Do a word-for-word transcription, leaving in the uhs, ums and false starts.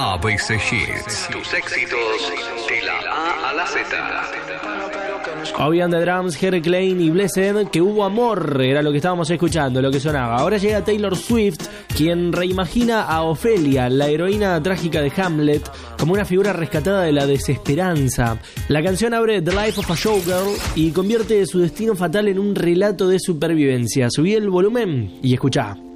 A B C Hits. Tus éxitos de la A a la Z. Obi and the Drums, Eric Klein y Blessed, que hubo amor, era lo que estábamos escuchando, lo que sonaba. Ahora llega Taylor Swift, quien reimagina a Ofelia, la heroína trágica de Hamlet, como una figura rescatada de la desesperanza. La canción abre The Life of a Showgirl y convierte su destino fatal en un relato de supervivencia. Subí el volumen y escuchá.